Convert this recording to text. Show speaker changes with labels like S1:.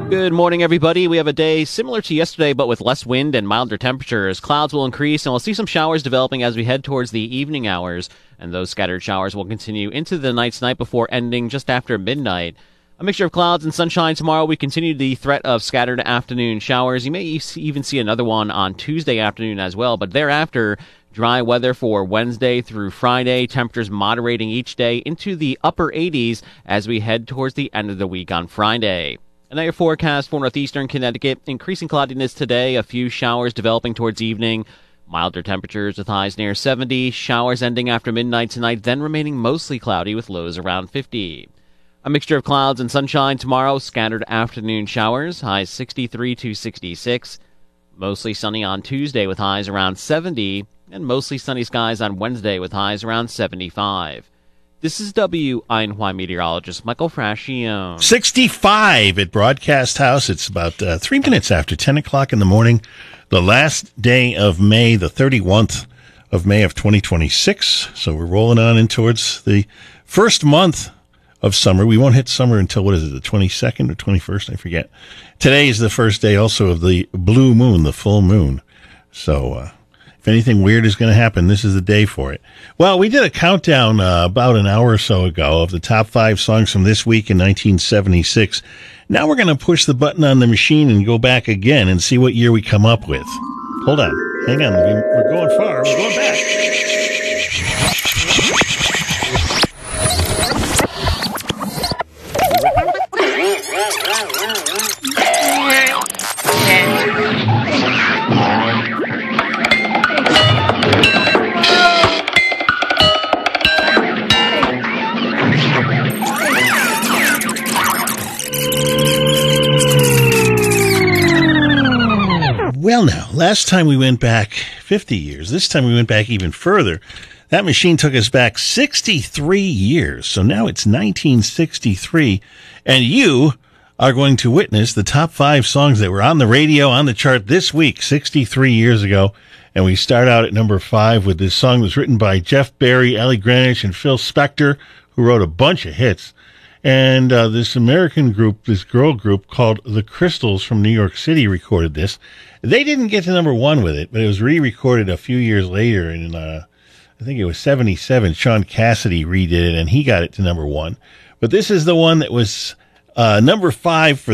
S1: Good morning, everybody. We have a day similar to yesterday, but with less wind and milder temperatures. Clouds will increase, and we'll see some showers developing as we head towards the evening hours, and those scattered showers will continue into the night before ending just after midnight. A mixture of clouds and sunshine tomorrow. We continue the threat of scattered afternoon showers. You may even see another one on Tuesday afternoon as well, but thereafter, dry weather for Wednesday through Friday. Temperatures moderating each day into the upper 80s as we head towards the end of the week on Friday. And now your forecast for northeastern Connecticut. Increasing cloudiness today, a few showers developing towards evening. Milder temperatures with highs near 70. Showers ending after midnight tonight, then remaining mostly cloudy with lows around 50. A mixture of clouds and sunshine tomorrow. Scattered afternoon showers, highs 63 to 66. Mostly sunny on Tuesday with highs around 70. And mostly sunny skies on Wednesday with highs around 75. This is WINY meteorologist Michael Frascione.
S2: 65 at Broadcast House. It's about 3 minutes after 10 o'clock in the morning. The last day of May, the 31st of May of 2026. So we're rolling on in towards the first month of summer. We won't hit summer until, what is it, the 22nd or 21st? I forget. Today is the first day also of the blue moon, the full moon. So, if anything weird is going to happen, this is the day for it. Well, we did a countdown about an hour or so ago of the top 5 songs from this week in 1976. Now we're going to push the button on the machine and go back again and see what year we come up with. Hold on. Hang on. We're going far. We're going back. Well, now, last time we went back 50 years. This time we went back even further. That machine took us back 63 years. So now it's 1963, and you are going to witness the top 5 songs that were on the radio, on the chart this week, 63 years ago. And we start out at number 5 with this song that was written by Jeff Barry, Ellie Greenwich, and Phil Spector, who wrote a bunch of hits. And this American group, this girl group called The Crystals from New York City recorded this. They didn't get to number 1 with it, but it was re-recorded a few years later in, I think it was 77. Sean Cassidy redid it, and he got it to number 1. But this is the one that was number 5 for